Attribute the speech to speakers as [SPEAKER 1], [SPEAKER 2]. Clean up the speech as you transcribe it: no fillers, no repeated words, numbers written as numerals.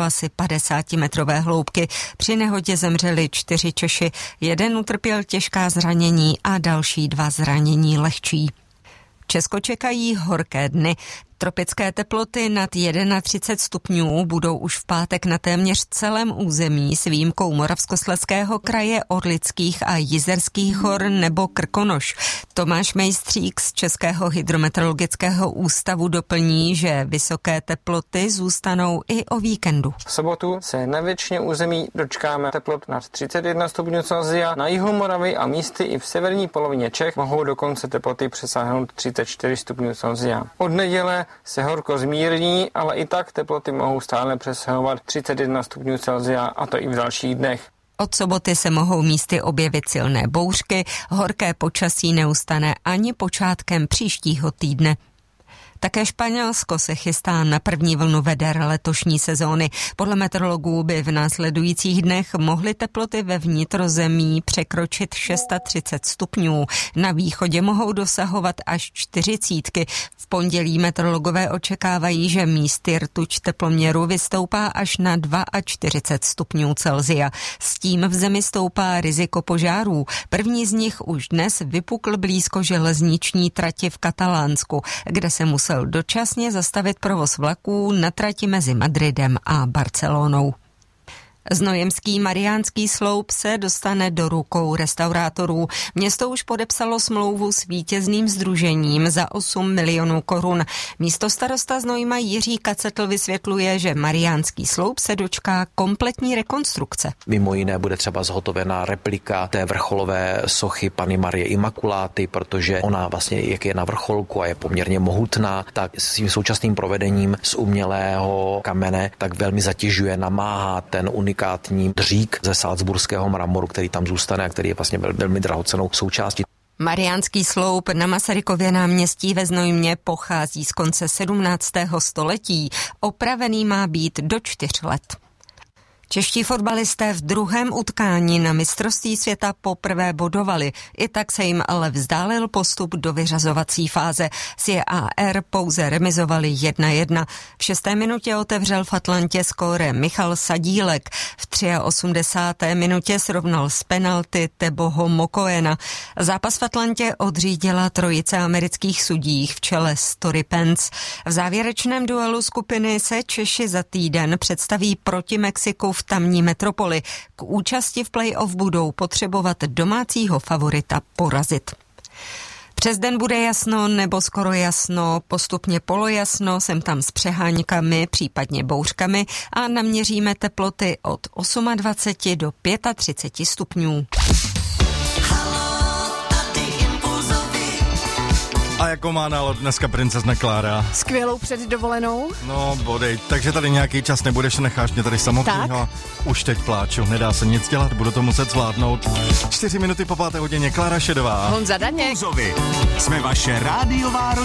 [SPEAKER 1] asi 50metrové hloubky. Při nehodě zemřeli 4 Češi, jeden utrpěl těžká zranění a další 2 zranění lehčí. Česko čekají horké dny. Tropické teploty nad 31 stupňů budou už v pátek na téměř celém území s výjimkou Moravskoslezského kraje, Orlických a Jizerských hor nebo Krkonoš. Tomáš Mejstřík z Českého hydrometeorologického ústavu doplní, že vysoké teploty zůstanou i o víkendu.
[SPEAKER 2] V sobotu se na většině území dočkáme teplot nad 31 stupňů Celsia. Na jihu Moravy a místy i v severní polovině Čech mohou dokonce teploty přesáhnout 34 stupňů Celsia. Od neděle se horko zmírní, ale i tak teploty mohou stále přesahovat 31 stupňů Celsia, a to i v dalších dnech.
[SPEAKER 1] Od soboty se mohou místy objevit silné bouřky, horké počasí neustane ani počátkem příštího týdne. Také Španělsko se chystá na první vlnu veder letošní sezóny. Podle meteorologů by v následujících dnech mohly teploty ve vnitrozemí překročit 630 stupňů. Na východě mohou dosahovat až 40. V pondělí meteorologové očekávají, že místy rtuť teploměru vystoupá až na 42 stupňů Celsia. S tím v zemi stoupá riziko požárů. První z nich už dnes vypukl blízko železniční trati v Katalánsku, kde se musel dočasně zastavit provoz vlaků na trati mezi Madridem a Barcelonou. Znojemský Mariánský sloup se dostane do rukou restaurátorů. Město už podepsalo smlouvu s vítězným sdružením za 8 milionů korun. Místostarosta Znojma Jiří Kacetl vysvětluje, že Mariánský sloup se dočká kompletní rekonstrukce.
[SPEAKER 3] Mimo jiné bude třeba zhotovena replika té vrcholové sochy Panny Marie Imakuláty, protože ona vlastně, jak je na vrcholku a je poměrně mohutná, tak svým současným provedením z umělého kamene tak velmi zatěžuje, namáhá ten unikátní dřík ze salzburského mramoru, který tam zůstane a který je vlastně velmi drahocennou součástí.
[SPEAKER 1] Mariánský sloup na Masarykově náměstí ve Znojmě pochází z konce 17. století. Opravený má být do 4 let. Čeští fotbalisté v druhém utkání na mistrovství světa poprvé bodovali. I tak se jim ale vzdálil postup do vyřazovací fáze. S JAR pouze remizovali 1-1. V 6. minutě otevřel v Atlantě skóre Michal Sadílek. V 83. minutě srovnal z penalty Teboho Mokoena. Zápas v Atlantě odřídila trojice amerických sudích v čele s Tory Pence. V závěrečném duelu skupiny se Češi za týden představí proti Mexiku v tamní metropoli. K účasti v play-off budou potřebovat domácího favorita porazit. Přes den bude jasno nebo skoro jasno, postupně polojasno, sem tam s přeháňkami, případně bouřkami a naměříme teploty od 28 do 35 stupňů.
[SPEAKER 4] A jako má náladu dneska princezna Klára?
[SPEAKER 5] Skvělou před dovolenou.
[SPEAKER 4] No, bodej, takže tady nějaký čas nebudeš, necháš mě tady samotného. Už teď pláču, nedá se nic dělat, budu to muset zvládnout. 4 minuty po 5. hodině, Klára Šedová.
[SPEAKER 5] Honza Daněk.
[SPEAKER 6] Jsme vaše rádiová